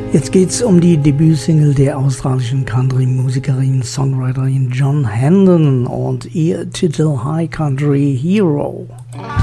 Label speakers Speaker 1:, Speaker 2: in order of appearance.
Speaker 1: Jetzt geht's um die Debütsingle der australischen Country-Musikerin, Songwriterin John Hendon und ihr Titel High Country Hero.